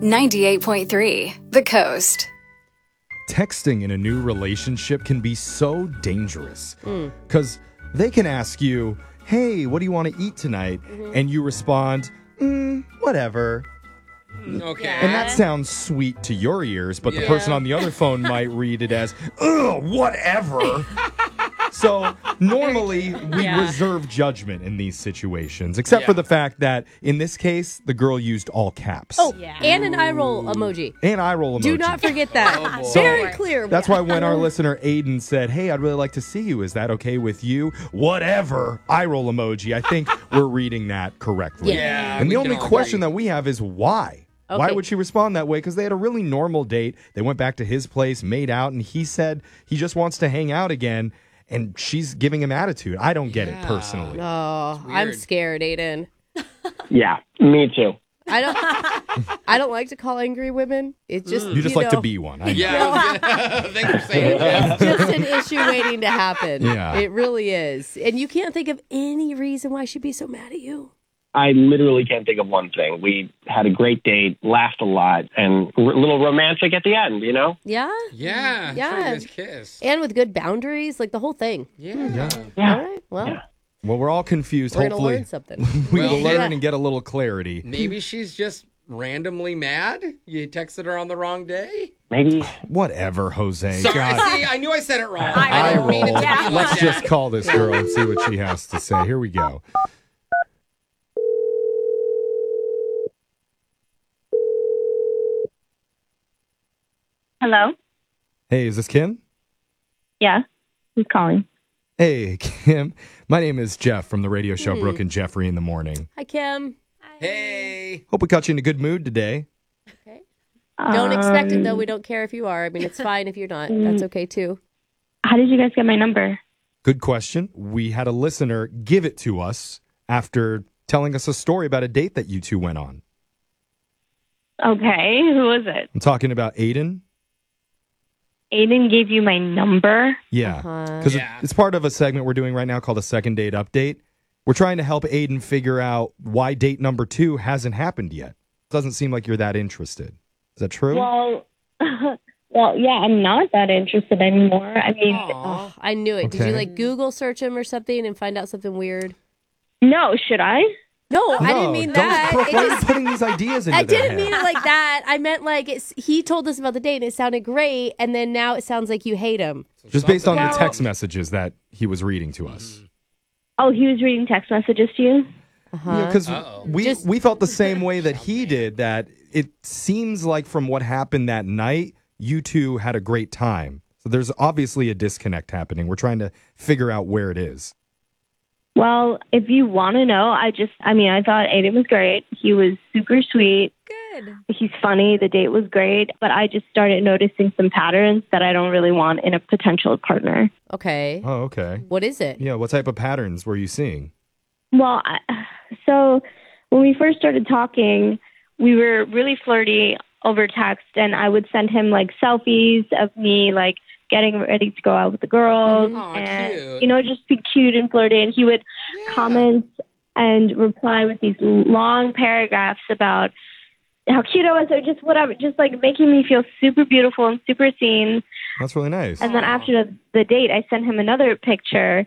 98.3 The Coast. Texting in a new relationship can be so dangerous because they can ask you, hey, what do you want to eat tonight? And you respond, whatever. Okay. And that sounds sweet to your ears, but the person on the other phone might read it as, ugh, whatever. So normally we reserve judgment in these situations, except for the fact that in this case, the girl used all caps. Oh, and an eye roll emoji. And eye roll emoji. Do not forget that. Oh, boy. Very clear. That's why when our listener Aiden said, hey, I'd really like to see you, is that okay with you? Whatever. Eye roll emoji. I think we're reading that correctly. Yeah. And the we can only all question agree. that we have is why? Why Okay. would she respond that way? Because they had a really normal date. They went back to his place, made out, and he said he just wants to hang out again. And she's giving him attitude. I don't get it personally. Oh, I'm weird. scared, Aiden. Yeah, me too. I don't like to call angry women. It's just You just like to know, be one. I know. Yeah. Thanks for saying that. just an issue waiting to happen. Yeah. It really is. And you can't think of any reason why she'd be so mad at you. I literally can't think of one thing. We had a great date, laughed a lot, and a little romantic at the end, you know? Yeah? Yeah. Yeah. Try this kiss. And with good boundaries, like the whole thing. Yeah. All right. Well, Yeah. Well, we're all confused. we're going to Hopefully, learn something. we Well, will learn yeah. and get a little clarity. Maybe she's just randomly mad. You texted her on the wrong day. Maybe. Whatever, Jose. Sorry. God. See, I knew I said it wrong. Eye I don't mean it roll. to be like Let's that. just call this girl and see what she has to say. Here we go. Hello? Hey, is this Kim? Yeah. Who's calling? Hey, Kim. My name is Jeff from the radio show Brooke and Jeffrey in the Morning. Hi, Kim. Hey. Hope we got you in a good mood today. Don't expect it, though. We don't care if you are. I mean, it's fine if you're not. That's okay, too. How did you guys get my number? Good question. We had a listener give it to us after telling us a story about a date that you two went on. Okay. Who was it? I'm talking about Aiden. Aiden gave you my number? Yeah. Uh-huh. Because Yeah. it's part of a segment we're doing right now called a second date update. We're trying to help Aiden figure out why date number 2 hasn't happened yet. Doesn't seem like you're that interested. Is that true? Well, yeah, I'm not that interested anymore. I mean, Aw. Oh, I knew it. Did you, Okay. like, Google search him or something and find out something weird? no, should I? No, I No, didn't mean don't- that. Why It are you just- putting these ideas into I their didn't head? mean it like that. I meant like he told us about the date and it sounded great, and then now it sounds like you hate him. Just based on the Well- text messages that he was reading to us. Oh, he was reading text messages to you? Because Uh-oh. we felt the same way that he did, that it seems like from what happened that night, you two had a great time. So there's obviously a disconnect happening. We're trying to figure out where it is. Well, if you want to know, I thought Aiden was great. He was super sweet. Good. He's funny. The date was great. But I just started noticing some patterns that I don't really want in a potential partner. Okay. Oh, okay. What is it? Yeah, what type of patterns were you seeing? Well, so when we first started talking, we were really flirty over text, and I would send him like selfies of me like getting ready to go out with the girls, Aw, and cute. just be cute and flirty. And he would comment and reply with these long paragraphs about how cute I was, or just whatever, just like making me feel super beautiful and super seen. That's really nice. And then after the date, I sent him another picture